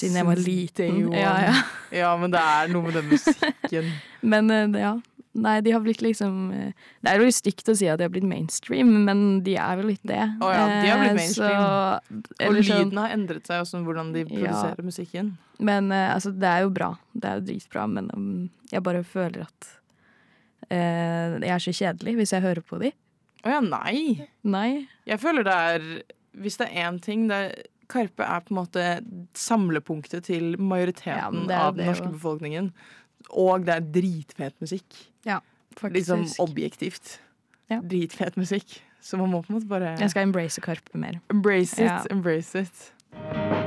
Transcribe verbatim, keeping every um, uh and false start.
Siden jeg var liten. Ja, ja. Ja, men det er noe med den musikken. Men ja, nei, de har blitt liksom det er jo litt stygt å si at de har blitt mainstream, men de er jo litt det. Åja, de har blitt mainstream. Så, og lyden sånn, har endret seg også, hvordan de produserer ja, musikken. Men altså, det er jo bra. Det er jo dritbra, men um, jeg bare føler at uh, jeg er så kjedelig hvis jeg hører på de. Åja, nei. Nei. Jeg føler det er, hvis det er en ting, det er Karpe er på en måte samlepunktet til majoriteten ja, av den norske jo. befolkningen. Og det er dritfet musikk. Ja, faktisk. Liksom objektivt. Ja. Dritfet musikk. Så man må på en måte bare... Jeg skal embrace Karpe mer. Embrace it, ja. embrace it.